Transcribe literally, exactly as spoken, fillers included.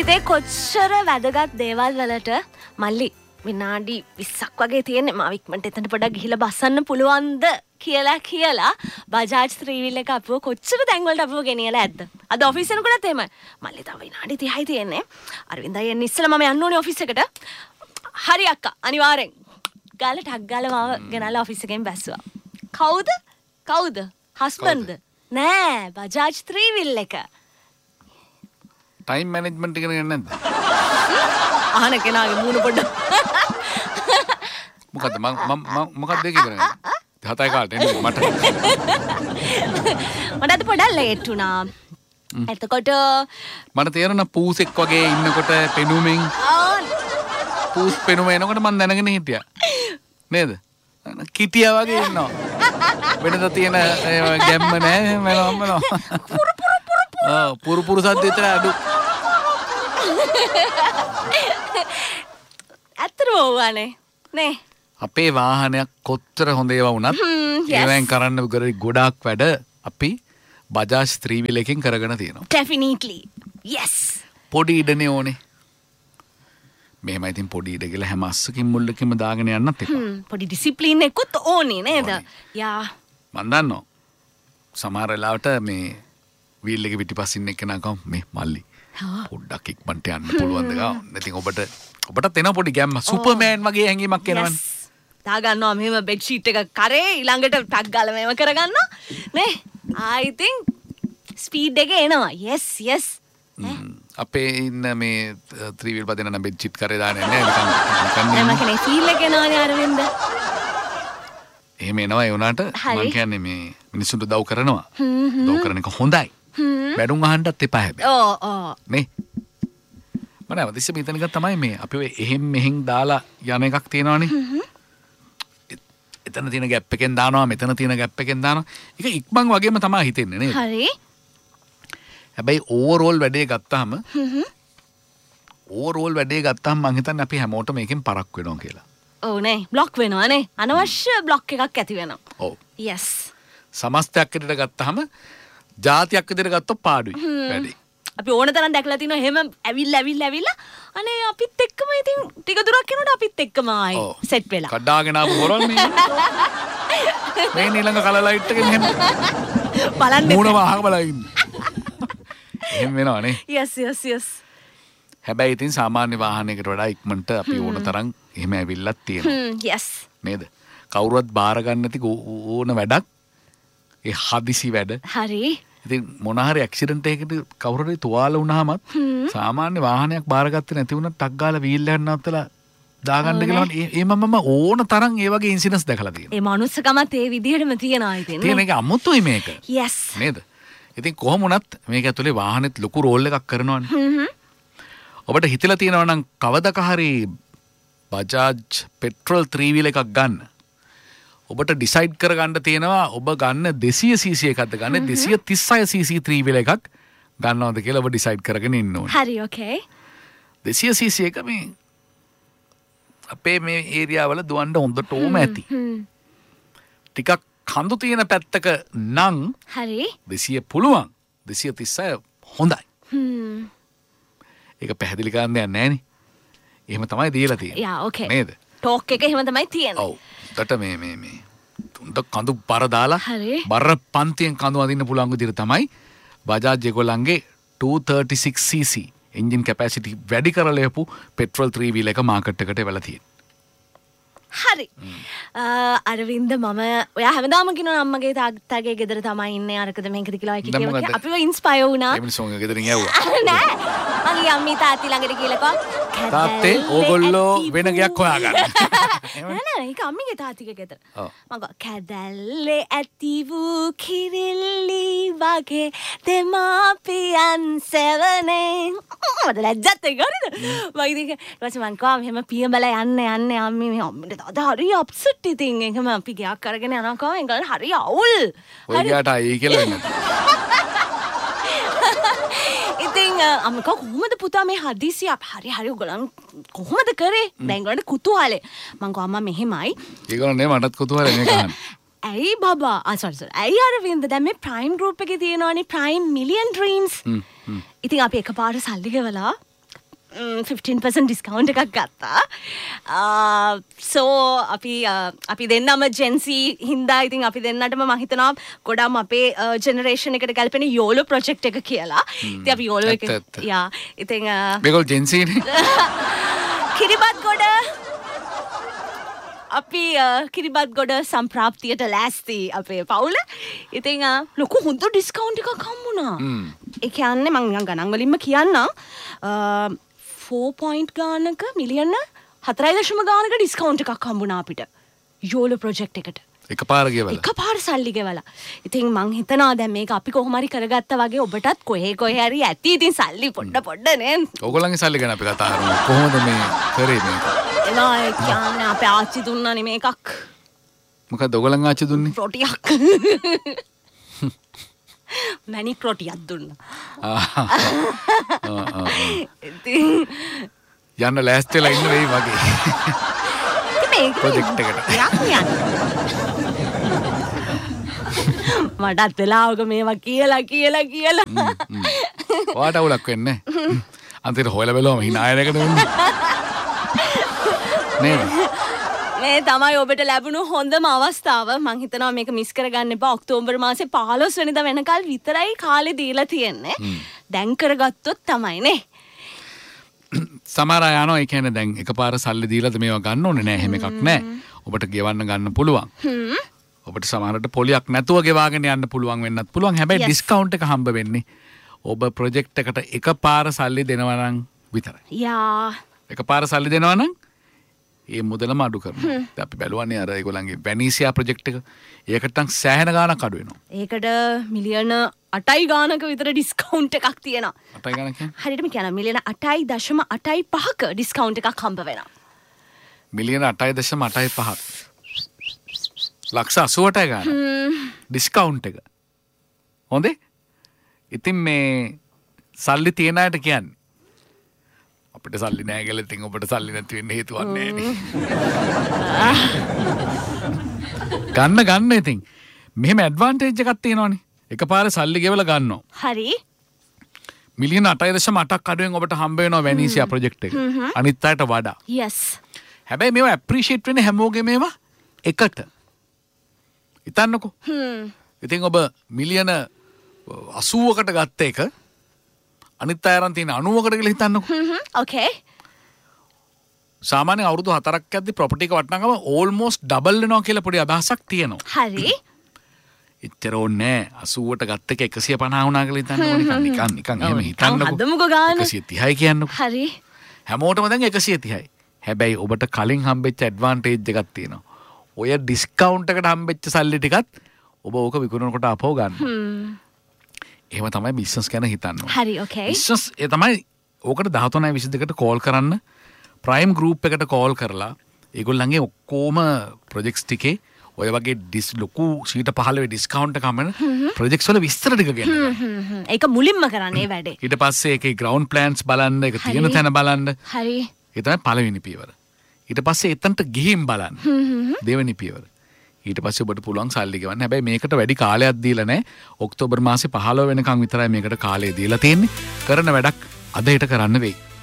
ජීවිතේ කොච්චර වැදගත් දේවල් වලට මල්ලි විනාඩි විස්සක් වගේ තියෙන්නේ මාව ඉක්මනට එතන පොඩක් ගිහිල්ලා බස්සන්න පුළුවන්ද කියලා කියලා බජාජ් ත්‍රිවිල් එක අපුව කොච්චර තැන් වලට අපුව ගෙනියලා ඇද්ද? අද ඔෆිස් එනකොටත් එහෙමයි. මල්ලි තව විනාඩි තිහයි තියෙන්නේ. අරවින්දයි එන්න ඉස්සෙල්ලා මම යන්න ඕනේ ඔෆිස් එකට. හරි අක්කා අනිවාර්යෙන්. ගාලා ටක් ගාලා මාව ගෙනල්ලා ඔෆිස් එකෙන් බැස්සුවා. කවුද? කවුද? හස්බන්ඩ්ද? නෑ බජාජ් ත්‍රිවිල් එක. ටයිම් මැනේජ්මන්ට් ඉගෙන ගන්න නැද්ද? අහන කෙනාගේ මූණ පොඩ්ඩක්. මොකද්ද මම මම මොකක්ද දෙක ඉගෙන ගන්න? හතයි කාලට එන්නේ මට. මට පොඩක් ලේට් වුණා. එතකොට මට තේරෙන පූසෙක් වගේ ඉන්නකොට පෙනුමෙන් පූස් පෙනුම එනකොට මම දැනගෙන හිටියා. නේද? කිටියා වගේ ඉන්නවා. වෙනද තියෙන ගැම්ම නැහැ මම මම. ආ පුරු පුරු සද්ද විතර අඩු. ඇත්තටම ඕවානේ නේ. අපේ වාහනයක් කොච්චර හොඳ ඒවා වුණත් ඒවෙන් කරන්න ගොඩාක් වැඩ අපි බජාජ් ත්‍රිවිල් එකෙන් කරගෙන තියෙනවා. Definitely. Yes. පොඩි ඉඩනේ ඕනේ. මෙහෙම ඉතින් පොඩි ඉඩ කියලා හැම අස්සකින් මුල්ලකින්ම දාගෙන යන්නත් එපා. පොඩි ඩිසිප්ලින් එකකුත් ඕනේ නේද? යා. මන් දන්නවා. සමහර වෙලාවට මේ වීල් එක පිටිපස්සින් එක්කෙනා කව මේ මල්ලි පොඩ්ඩක් ඉක්මනට යන්න පුළුවන්ද ගා? ඉතින් ඔබට ඔබට එන පොඩි ගැම්ම සුපර්මෑන් වගේ හැඟීමක් එනවනේ. දා ගන්නවා මෙහෙම බෙඩ් ෂීට් එක කරේ ඊළඟට ටක් ගාලා මේව කරගන්නවා නේ. I think ස්පීඩ් එක එනවා. yes yes. අපේ ඉන්න මේ ත්‍රිවිල් පදින නම් බෙඩ් ෂීට් කරේ දාන්නේ නැහැ නිකන් නිකන් මම කියන්නේ ෆීල් එක එනවනේ අරවින්ද. එහෙම එනවා ඒ උනාට මම කියන්නේ මේ මිනිස්සුන්ට දව් කරනවා. දව් කරන එක හොඳයි. බැඩුම් අහන්නත් එපා හැබැයි. ඕ ඕ. නේ. මම අවදිස්ස මෙතන එක තමයි මේ අපි ඔය එහෙම් මෙහෙන් දාලා යන එකක් තියෙනවනේ. එතන තියෙන ગેප් එකෙන් දානවා මෙතන තියෙන ગેප් එකෙන් දානවා. ඒක ඉක්මන් වගේම තමයි හිතෙන්නේ නේද? හරි. හැබැයි ඕවරෝල් වැඩේ ගත්තාම ඕවරෝල් වැඩේ ගත්තාම මං හිතන්නේ අපි හැමෝටම මේකෙන් පරක් වෙනවා කියලා. ඔව් නේ. බ්ලොක් වෙනවා නේ. අනවශ්‍ය බ්ලොක් එකක් ඇති වෙනවා. ඔව්. yes. සමස්තයක් විදිහට ගත්තාම ජාතියක් විදිහට ගත්තොත් පාඩුයි වැඩේ. අපි ඕන තරම් දැකලා තිනවා එහෙම ඇවිල්ලා ඇවිල්ලා ඇවිල්ලා අනේ අපිත් එක්කම ඉතින් ටික දුරක් යනකොට අපිත් එක්කම ආයි සෙට් වෙලා කඩාගෙන ආපු හොරන් මේ මේ ඊළඟ කලර් ලයිට් එකෙන් එහෙම බලන්න මූණම අහක බලලා ඉන්නේ එහෙම වෙනවා නේ. yes yes yes. හැබැයි ඉතින් සාමාන්‍ය වාහනයකට වඩා ඉක්මනට අපි ඕන තරම් එහෙම ඇවිල්ලක් තියෙනවා. yes. නේද? කවුරුවත් බාර ගන්න නැති ඕන වැඩක් ඒ හදිසි වැඩ. හරි. ඉතින් මොන හරි ඇක්සිඩන්ට් එකකට කවුරු හරි තුවාල වුණාමත් සාමාන්‍ය වාහනයක් බාරගත්තේ නැති වුණත් ටක් ගාලා වීල් එකක් නවත්තලා දාගන්න කියලා ඒ මම ඕන තරම් ඒ වගේ ඉන්සිඩන්ට්ස් දැකලා තියෙනවා. ඒ මනුස්සකමත් ඒ විදිහටම තියනවා ඉතින්. තියෙන එක අමුතුයි මේක. yes. නේද? ඉතින් කොහොම වුණත් මේක ඇතුලේ වාහනෙත් ලොකු රෝල් එකක් කරනවානේ. ඔබට හිතලා තියෙනවා නම් කවදක හරි බජාජ් පෙට්‍රල් ත්‍රිවිල් එකක් ගන්න. ඔබට ඩිසයිඩ් කරගන්න තියෙනවා ඔබ ගන්න දෙසිය සීසී එකක්ද ගන්න දෙසිය තිස්හය සීසී ත්‍රිවිල් එකක් ගන්නවද කියලා ඔබ ඩිසයිඩ් කරගෙන ඉන්න ඕනේ. හරි ඕකේ. දෙසිය සීසී එක මේ අපේ මේ ඒරියා වල දුවන්න හොඳට ඕම ඇති. ටිකක් කඳු තියෙන පැත්තක නම් හරි දෙසිය පුළුවන්. දෙසිය තිස්හය හොඳයි. ඒක පැහැදිලි කරන්න දෙයක් නැහැ නේ. එහෙම තමයි දීලා තියෙන්නේ. යා ඕකේ. නේද? ටෝක් එක එහෙම තමයි තියෙන්නේ. ඔව්. කට මේ මේ මේ තුන්ද කඳු බර දාලා බර පන්තියෙන් කඳු අදින්න පුළුවන් විදිහට තමයි බජාජ් ඒගොල්ලන්ගේ two thirty-six c c engine capacity වැඩි කරලා ලියපු පෙට්‍රල් ත්‍රිවිල් එක මාකට් එකට එවලා තියෙනවා. හරි. අරවින්ද මම ඔයා හැමදාම කියනවා අම්මගේ තාත්තගේ ගෙදර තමයි ඉන්නේ අරකද මේකද කියලා කිව්වා. අපිව ඉන්ස්පයර් වුණා. ඒ මිනිස්සුන්ගේ ගෙදරින් යවුවා. නෑ. මගේ අම්මි තාත්ති ළඟට ගිහලා කෝ තාත්තේ ඕගොල්ලෝ වෙන ගයක් හොයාගන්න. නෑ නෑ ඒක අම්මිගේ තාත්තිගේ ගෙදර. මම කැදල්ලේ ඇති වූ කිරිල්ලි වගේ දෙමාපියන් සෙවනේ. මට ලැජ්ජත් ඒක හරිද? මම ඉතින් ඊට පස්සේ මං කෝ මෙහෙම පියඹලා යන්න යන්න අම්මි මේ අම්මිට අද හරි අප්සෙට් ඉතින් ඒකම අපි ගයක් අරගෙන යනවා ඒගොල්ලෝ හරි අවුල්. ඔය ගාට ආයි කියලා වෙන්නේ. ඉතින් අම්ම කොහොමද පුතා මේ හදිසිය හරි හරි ඔයගොල්ලන් කොහොමද කරේ? දැන් ඒගොල්ලන්ට කුතුහලේ. මං කෝ අම්මා මෙහෙමයි. ඒගොල්ලෝ නේ මටත් කුතුහලේ මේක අහන්න. ඇයි බබා ආ සෝරි සෝරි ඇයි අරවින්ද දැන් මේ ප්‍රයිම් ගෲප් එකේ තියෙනවනේ ප්‍රයිම් මිලියන් ඩ්‍රීම්ස්. ඉතින් අපි එකපාර සල්ලි ගෙවලා ෆිෆ්ටීන් පර්සන්ට් ඩිස්කවුන්ට් එකක් ගත්තා. සෝ අපි අපි දෙන්නම ජෙන්සී හින්දා ඉතින් අපි දෙන්නටම මම හිතනවා ගොඩාක් අපේ ජෙනරේෂන් එකට ගැලපෙන යෝලෝ ප්‍රොජෙක්ට් එක කියලා. ඉතින් අපි යෝලෝ එක යා ඉතින් මේගොල්ලෝ ජෙන්සීනේ. කිරිබත් ගොඩ අපි කිරිබත් ගොඩ සම්ප්‍රාප්තියට ලෑස්ති අපේ පවුල. ඉතින් ලොකු හොඳ ඩිස්කවුන්ට් එකක් හම්බුණා. ඒ කියන්නේ මම නිකන් ගණන් වලින්ම කියන්නම්. ෆෝර් පොයින්ට් ගානක මිලියන හතරයි දශම ගානක ඩිස්කවුන්ට් එකක් හම්බුණා අපිට යෝලෝ ප්‍රොජෙක්ට් එකට. එකපාර ගෙවලා. එකපාර සල්ලි ගෙවලා. ඉතින් මං හිතනවා දැන් මේක අපි කොහොම හරි කරගත්තා වගේ ඔබටත් කොහේ කොහේ හරි ඇති ඉතින් සල්ලි පොඩ පොඩ නේ. ඕගොල්ලන්ගේ සල්ලි ගැන අපි කතා කරමු. කොහොමද මේ කරේ මේක? එනවා ඒ කියන්නේ අපේ ආච්චි දුන්නානේ මේකක්. මොකද ඕගොල්ලන් ආච්චි දුන්නේ? රොටියක්. මැනික් රොටියක් දුන්නා. ඉතින් යන්න ලෑස්තිලා ඉන්න වෙයි වගේ. ප්‍රොජෙක්ට් එකට. මටත් වෙලාවක මේවා කියලා කියලා කියලා. ඔයාට අවුලක් වෙන්නේ නැහැ. අන්තිමට හොයලා බලුවම hina යනකට වෙන්නේ. නේද? මේ තමයි ඔබට ලැබුණු හොඳම අවස්ථාව. මං හිතනවා මේක මිස් කරගන්න එපා. ඔක්තෝබර් මාසේ පහළොස් වෙනිදා වෙනකල් විතරයි කාලේ දීලා තියෙන්නේ. දැන් කරගත්තොත් තමයි නේ. සමහර අය යනවා ඒ කියන්නේ දැන් එකපාර සල්ලි දීලාද මේවා ගන්න ඕනේ නෑ. එහෙම එකක් නෑ. ඔබට ගෙවන්න ගන්න පුළුවන්. ඔබට සමහරට පොලියක් නැතුව ගෙවාගෙන යන්න පුළුවන් වෙන්නත් පුළුවන්. හැබැයි ඩිස්කවුන්ට් එක හම්බ වෙන්නේ ඔබ ප්‍රොජෙක්ට් එකට එකපාර සල්ලි දෙනවා නම් විතරයි. යා. එකපාර සල්ලි දෙනවා නම් ඒ මුදලම අඩු කරනවා. අපි බැලුවානේ අර ඒගොල්ලන්ගේ වැනීසියා ප්‍රොජෙක්ට් එක. ඒකට නම් සෑහෙන ගාණක් අඩු වෙනවා. ඒකට මිලියන අටයි ගානක විතර ඩිස්කවුන්ට් එකක් තියෙනවා. අටයි ගානක් කියන්නේ? හරියටම කියනවා මිලියන අටයි දශම අටයි පහක ඩිස්කවුන්ට් එකක් හම්බ වෙනවා. මිලියන අටයි දශම අටයි පහක්. ලක්ෂ අසූවටයි ගාන. ඩිස්කවුන්ට් එක. හොඳේ? ඉතින් මේ සල්ලි තියන අයට කියන්නේ අපිට සල්ලි නෑ කියලා ඉතින් ඔබට සල්ලි නැති වෙන්න හේතුවක් නෑ නේ. ගන්න ගන්න ඉතින්. මෙහෙම ඇඩ්වාන්ටේජ් එකක් තියෙනවනේ. එකපාර සල්ලි ගෙවලා ගන්නවා. හරි. මිලියන අටයි දශම අටක් අඩුවෙන් ඔබට හම්බ වෙනවා වැනීසියා ප්‍රොජෙක්ට් එක. අනිත් අයට වඩා. yes. හැබැයි මේවා ඇප්‍රීෂিয়েට් වෙන්නේ හැමෝගෙම මේවා එකට. හිතන්නකෝ. ඉතින් ඔබ මිලියන අසූවකට ගත්ත එක අනිත් අය අරන් තියෙන අනූවකට කියලා හිතන්නකෝ. okay. සාමාන්‍යයෙන් අවුරුදු හතරක් යද්දි ප්‍රොපර්ටි එක වටිනාකම ඕල්මෝස්ට් ඩබල් වෙනවා කියලා පොඩි අදහසක් තියෙනවා. හරි. එච්චර ඕනේ නෑ. අසූවට ගත්ත එක එකසිය පනහ වුණා කියලා හිතන්නකෝ. නිකන් නිකන් නිකන් එහෙම හිතන්නකෝ. හදමුකෝ ගාන. එකසිය තිහයි කියන්නකෝ. හරි. හැමෝටම දැන් එකසිය තිහයි. හැබැයි ඔබට කලින් හම්බෙච්ච ඇඩ්වාන්ටේජ් එකක් තියෙනවා. ඔය ඩිස්කවුන්ට් එකට හම්බෙච්ච සල්ලි ටිකත් ඔබ ඕක විකුණනකොට අපව ගන්න. එහෙම තමයි බිස්නස් ගැන හිතන්න ඕනේ. හරි okay. බිස්නස් ඒ තමයි ඕකට දහතුනයි විසිදෙකට කෝල් කරන්න ප්‍රයිම් ගෲප් එකට කෝල් කරලා ඒගොල්ලන්ගේ ඔක්කොම ප්‍රොජෙක්ට්ස් ටිකේ ඔය වගේ ඩිස් ලොකු සීට පහළවේ ඩිස්කවුන්ට් එක හම්බෙන ප්‍රොජෙක්ට්ස් වල විස්තර ටික ගෙන්න. ඒක මුලින්ම කරන්නේ වැඩේ. ඊට පස්සේ ඒකේ ග්‍රවුන්ඩ් ප්ලෑන්ස් බලන්න, ඒක තියෙන තැන බලන්න. හරි. ඒ තමයි පළවෙනි පියවර. ඊට පස්සේ එතනට ගිහින් බලන්න. දෙවෙනි පියවර. ඊට පස්සේ ඔබට පුළුවන් සල්ලි ගෙවන්න. හැබැයි මේකට වැඩි කාලයක් දීලා නැහැ. ඔක්තෝබර් මාසේ පහළොව වෙනකන් විතරයි මේකට කාලය දීලා තියෙන්නේ. කරන වැඩක් අද හෙට කරන්න වෙයි.